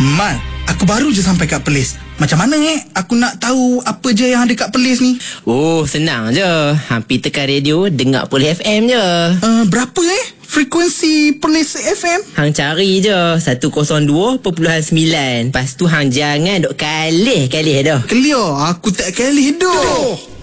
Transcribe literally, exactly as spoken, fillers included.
Mal, aku baru je sampai kat Perlis. Macam mana eh aku nak tahu apa je yang ada kat Perlis ni? Oh, senang je. Hampir tekan radio, dengar Perlis F M je. Uh, berapa eh frekuensi Perlis F M? Hang cari je seratus dua perpuluhan sembilan. Lepas tu hang jangan duk kalih-kalih dah. Clear, aku tak kalih dah.